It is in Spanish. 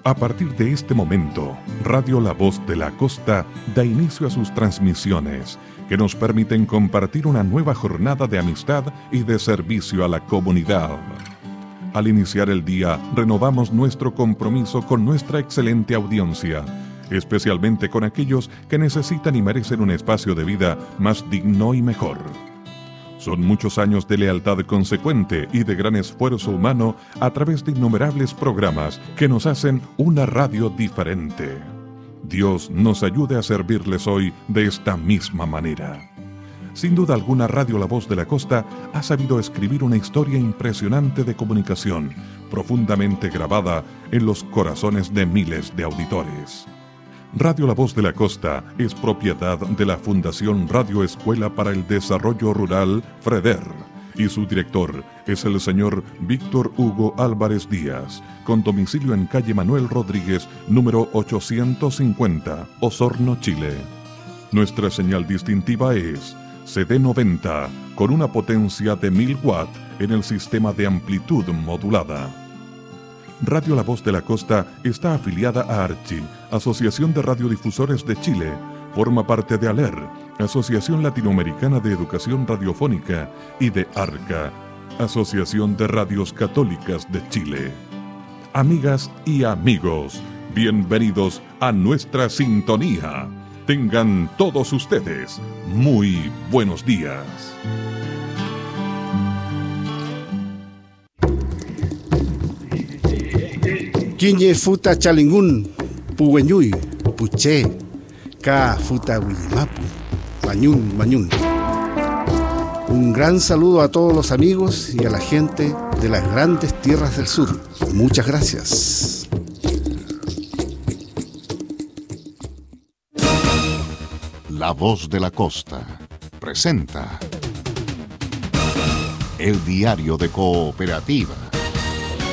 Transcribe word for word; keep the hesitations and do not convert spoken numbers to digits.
A partir de este momento, Radio La Voz de la Costa da inicio a sus transmisiones, que nos permiten compartir una nueva jornada de amistad y de servicio a la comunidad. Al iniciar el día, renovamos nuestro compromiso con nuestra excelente audiencia, especialmente con aquellos que necesitan y merecen un espacio de vida más digno y mejor. Son muchos años de lealtad consecuente y de gran esfuerzo humano a través de innumerables programas que nos hacen una radio diferente. Dios nos ayude a servirles hoy de esta misma manera. Sin duda alguna, Radio La Voz de la Costa ha sabido escribir una historia impresionante de comunicación, profundamente grabada en los corazones de miles de auditores. Radio La Voz de la Costa es propiedad de la Fundación Radio Escuela para el Desarrollo Rural, FREDER, y su director es el señor Víctor Hugo Álvarez Díaz, con domicilio en calle Manuel Rodríguez, número ochocientos cincuenta, Osorno, Chile. Nuestra señal distintiva es C D noventa, con una potencia de mil watts en el sistema de amplitud modulada. Radio La Voz de la Costa está afiliada a ARCHI, Asociación de Radiodifusores de Chile, forma parte de ALER, Asociación Latinoamericana de Educación Radiofónica, y de ARCA, Asociación de Radios Católicas de Chile. Amigas y amigos, bienvenidos a nuestra sintonía. Tengan todos ustedes muy buenos días. Quiñe futa chalingun, pugueñuy, puché, ca futa huilimapu, mañún, mañún. Un gran saludo a todos los amigos y a la gente de las grandes tierras del sur. Muchas gracias. La Voz de la Costa presenta el diario de Cooperativa.